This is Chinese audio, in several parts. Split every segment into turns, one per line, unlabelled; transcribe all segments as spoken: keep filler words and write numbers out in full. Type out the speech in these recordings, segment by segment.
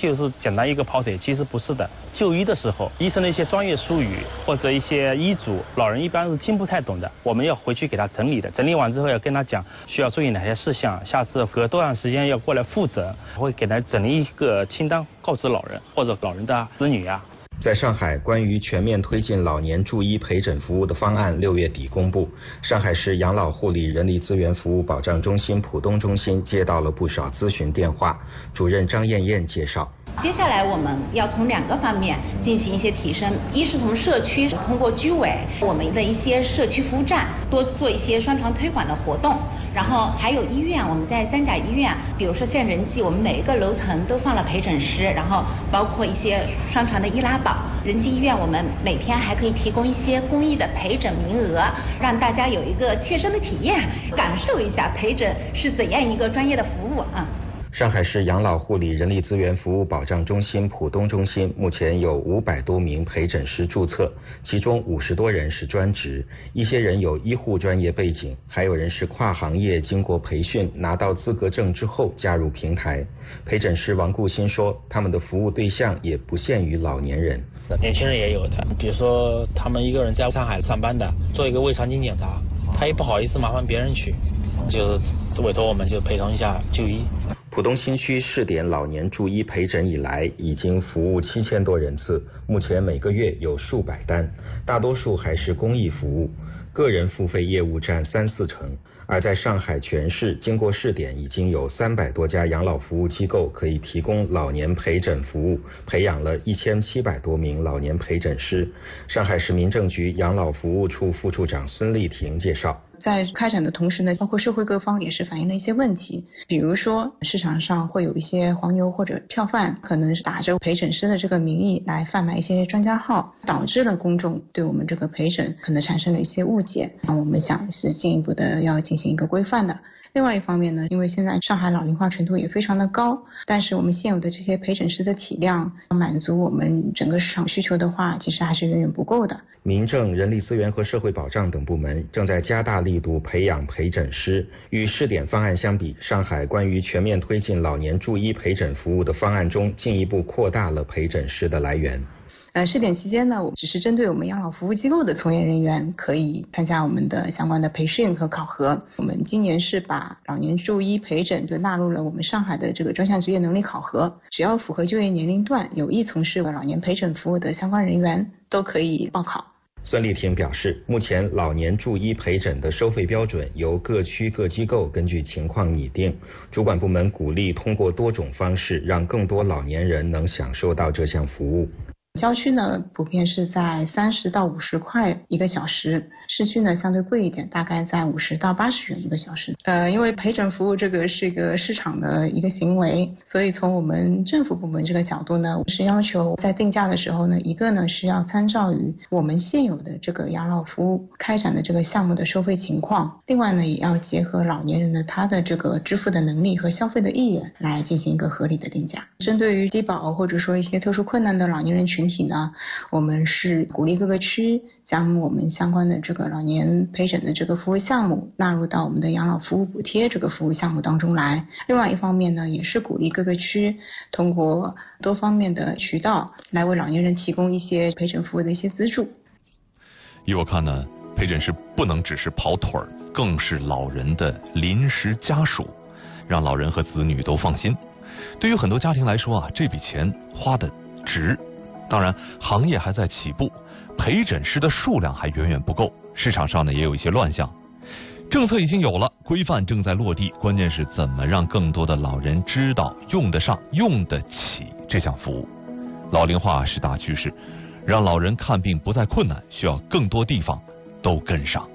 就是简单一个跑腿，其实不是的。就医的时候，医生的一些专业术语或者一些医嘱，老人一般是听不太懂的，我们要回去给他整理的。整理完之后要跟他讲需要注意哪些事项，下次隔多长时间要过来负责，会给他整理一个清单，告知老人或者老人的子女啊。
在上海，关于全面推进老年助医陪诊服务的方案六月底公布。上海市养老护理人力资源服务保障中心浦东中心接到了不少咨询电话，主任张艳艳介绍。
接下来我们要从两个方面进行一些提升，一是从社区通过居委我们的一些社区服务站多做一些宣传推广的活动，然后还有医院，我们在三甲医院，比如说像仁济，我们每一个楼层都放了陪诊师，然后包括一些宣传的易拉宝。仁济医院我们每天还可以提供一些公益的陪诊名额，让大家有一个切身的体验，感受一下陪诊是怎样一个专业的服务啊。
上海市养老护理人力资源服务保障中心浦东中心目前有五百多名陪诊师注册，其中五十多人是专职，一些人有医护专业背景，还有人是跨行业经过培训拿到资格证之后加入平台。陪诊师王顾新说，他们的服务对象也不限于老年人，
年轻人也有的，比如说他们一个人在上海上班的，做一个胃肠镜检查，他也不好意思麻烦别人去，就是委托我们就陪同一下就医。
浦东新区试点老年助医陪诊以来，已经服务七千多人次，目前每个月有数百单，大多数还是公益服务，个人付费业务占三四成。而在上海全市，经过试点，已经有三百多家养老服务机构可以提供老年陪诊服务，培养了一千七百多名老年陪诊师。上海市民政局养老服务处副处长孙丽婷介绍。
在开展的同时呢，包括社会各方也是反映了一些问题，比如说市场上会有一些黄牛或者票贩，可能是打着陪诊师的这个名义来贩卖一些专家号，导致了公众对我们这个陪诊可能产生了一些误解。那我们想是进一步的要进行一个规范的。另外一方面呢，因为现在上海老龄化程度也非常的高，但是我们现有的这些陪诊师的体量满足我们整个市场需求的话，其实还是远远不够的。
民政、人力资源和社会保障等部门正在加大力度培养陪诊师。与试点方案相比，上海关于全面推进老年助医陪诊服务的方案中，进一步扩大了陪诊师的来源。
呃，试点期间呢，我们只是针对我们养老服务机构的从业人员可以参加我们的相关的培训和考核。我们今年是把老年助医陪诊就纳入了我们上海的这个专项职业能力考核，只要符合就业年龄段、有意从事老年陪诊服务的相关人员都可以报考。
孙丽婷表示，目前老年助医陪诊的收费标准由各区各机构根据情况拟定，主管部门鼓励通过多种方式让更多老年人能享受到这项服务。
郊区呢，普遍是在三十到五十块一个小时，市区呢相对贵一点，大概在五十到八十元一个小时。呃，因为陪诊服务这个是一个市场的一个行为，所以从我们政府部门这个角度呢，是要求在定价的时候呢，一个呢是要参照于我们现有的这个养老服务开展的这个项目的收费情况，另外呢也要结合老年人的他的这个支付的能力和消费的意愿来进行一个合理的定价。针对于低保或者说一些特殊困难的老年人群体呢，我们是鼓励各个区将我们相关的这个老年陪诊的这个服务项目纳入到我们的养老服务补贴这个服务项目当中来。另外一方面呢，也是鼓励各个区通过多方面的渠道来为老年人提供一些陪诊服务的一些资助。
依我看呢，陪诊师不能只是跑腿儿，更是老人的临时家属，让老人和子女都放心。对于很多家庭来说啊，这笔钱花的值。当然，行业还在起步，陪诊师的数量还远远不够，市场上呢也有一些乱象。政策已经有了，规范正在落地，关键是怎么让更多的老人知道、用得上、用得起这项服务。老龄化是大趋势，让老人看病不再困难，需要更多地方都跟上。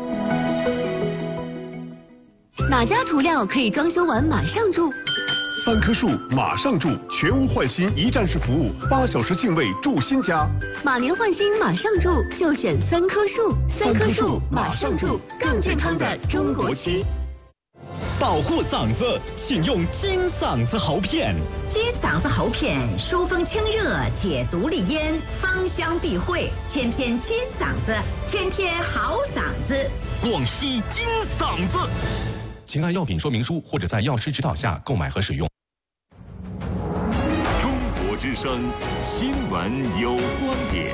哪家涂料可以装修完马上住？
三棵树马上住，全屋换新一站式服务，八小时净位住新家。
马年换新马上住，就选三棵树。三棵树马上住，更健康的中国区。
保护嗓子，请用金嗓子喉片。
金嗓子喉片疏风清热，解毒利咽，芳香避秽，天天金嗓子，天天好嗓子。
广西金嗓子。请按药品说明书或者在药师指导下购买和使用。中之声新闻有观点。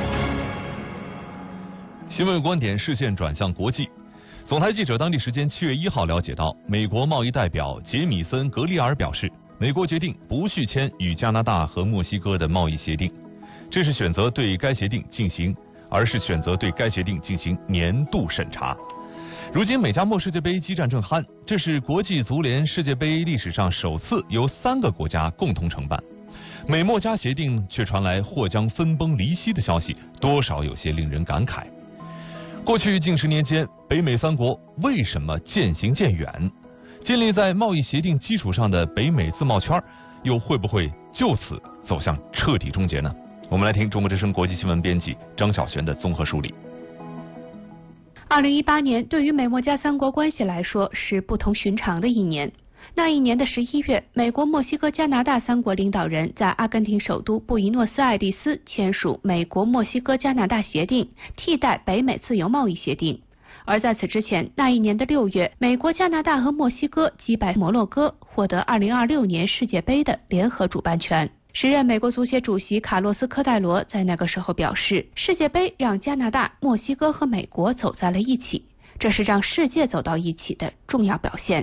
新闻有观点，视线转向国际。总台记者当地时间七月一号了解到，美国贸易代表杰米森·格里尔表示，美国决定不续签与加拿大和墨西哥的贸易协定，这是选择对该协定进行，而是选择对该协定进行年度审查。如今美加墨世界杯激战正酣，这是国际足联世界杯历史上首次由三个国家共同承办。美墨加协定却传来或将分崩离析的消息，多少有些令人感慨。过去近十年间，北美三国为什么渐行渐远？建立在贸易协定基础上的北美自贸圈，又会不会就此走向彻底终结呢？我们来听中国之声国际新闻编辑张小璇的综合梳理。
二零一八年对于美墨加三国关系来说是不同寻常的一年。那一年的十一月，美国、墨西哥、加拿大三国领导人在阿根廷首都布宜诺斯艾利斯签署美国、墨西哥、加拿大协定，替代北美自由贸易协定。而在此之前，那一年的六月，美国、加拿大和墨西哥击败摩洛哥，获得二零二六年世界杯的联合主办权。时任美国足协主席卡洛斯·科戴罗在那个时候表示，世界杯让加拿大、墨西哥和美国走在了一起，这是让世界走到一起的重要表现。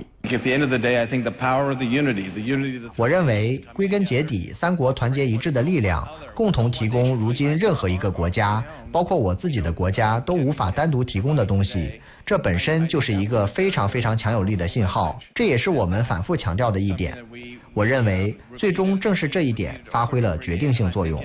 我认为，归根结底，三国团结一致的力量，共同提供如今任何一个国家，包括我自己的国家，都无法单独提供的东西。这本身就是一个非常非常强有力的信号，这也是我们反复强调的一点。我认为，最终正是这一点发挥了决定性作用。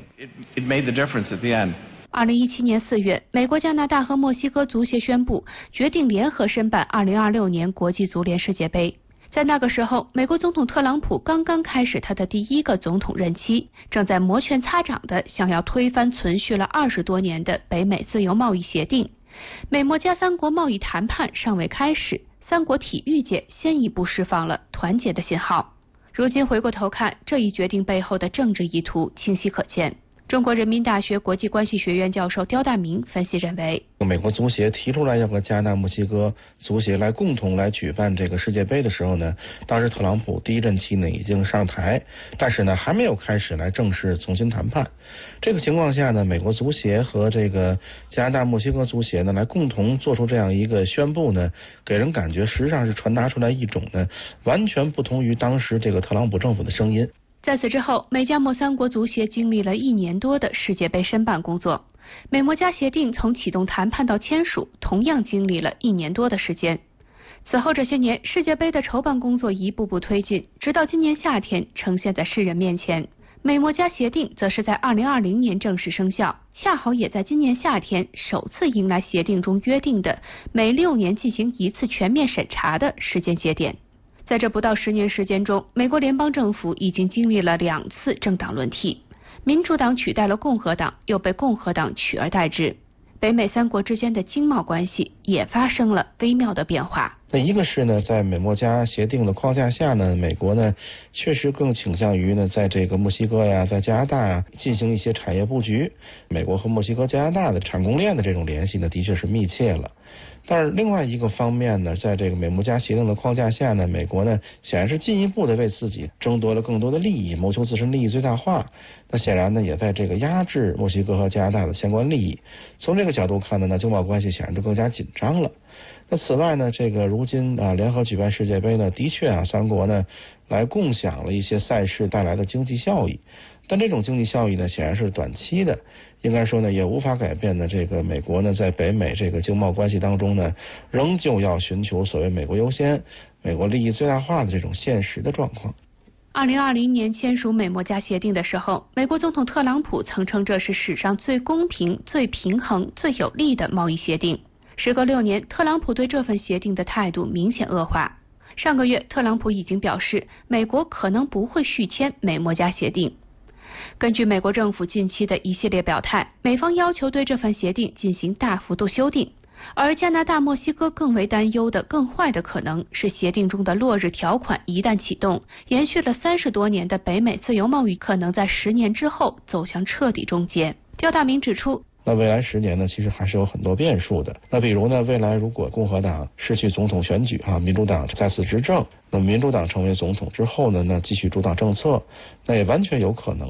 二零一七年四月，美国、加拿大和墨西哥足协宣布决定联合申办二零二六年国际足联世界杯。在那个时候，美国总统特朗普刚刚开始他的第一个总统任期，正在摩拳擦掌地想要推翻存续了二十多年的北美自由贸易协定。美墨加三国贸易谈判尚未开始，三国体育界先一步释放了团结的信号。如今回过头看，这一决定背后的政治意图清晰可见。中国人民大学国际关系学院教授刁大明分析认为，
美国足协提出来要和加拿大、墨西哥足协来共同来举办这个世界杯的时候呢，当时特朗普第一任期呢已经上台，但是呢还没有开始来正式重新谈判。这个情况下呢，美国足协和这个加拿大、墨西哥足协呢来共同做出这样一个宣布呢，给人感觉实际上是传达出来一种呢完全不同于当时这个特朗普政府的声音。
在此之后，美加墨三国足协经历了一年多的世界杯申办工作。美墨加协定从启动谈判到签署，同样经历了一年多的时间。此后这些年，世界杯的筹办工作一步步推进，直到今年夏天呈现在世人面前。美墨加协定则是在二零二零年正式生效，恰好也在今年夏天首次迎来协定中约定的每六年进行一次全面审查的时间节点。在这不到十年时间中，美国联邦政府已经经历了两次政党轮替，民主党取代了共和党，又被共和党取而代之。北美三国之间的经贸关系也发生了微妙的变化。
那一个是呢，在美墨加协定的框架下呢，美国呢确实更倾向于呢，在这个墨西哥呀、在加拿大呀进行一些产业布局。美国和墨西哥、加拿大的产供链的这种联系呢，的确是密切了。但是另外一个方面呢，在这个美墨加协定的框架下呢，美国呢显然是进一步的为自己争夺了更多的利益，谋求自身利益最大化。那显然呢，也在这个压制墨西哥和加拿大的相关利益。从这个角度看呢，那经贸关系显然就更加紧张了。那此外呢，这个如今啊联合举办世界杯呢，的确啊三国呢来共享了一些赛事带来的经济效益，但这种经济效益呢显然是短期的，应该说呢也无法改变呢这个美国呢在北美这个经贸关系当中呢，仍旧要寻求所谓美国优先、美国利益最大化的这种现实的状况。
二零二零年签署美墨加协定的时候，美国总统特朗普曾称这是史上最公平、最平衡、最有利的贸易协定。时隔六年，特朗普对这份协定的态度明显恶化。上个月，特朗普已经表示，美国可能不会续签美墨加协定。根据美国政府近期的一系列表态，美方要求对这份协定进行大幅度修订。而加拿大、墨西哥更为担忧的、更坏的可能是协定中的落日条款一旦启动，延续了三十多年的北美自由贸易可能在十年之后走向彻底终结。刁大明指出，
那未来十年呢，其实还是有很多变数的。那比如呢，未来如果共和党失去总统选举啊，民主党再次执政，那么民主党成为总统之后呢，那继续主导政策，那也完全有可能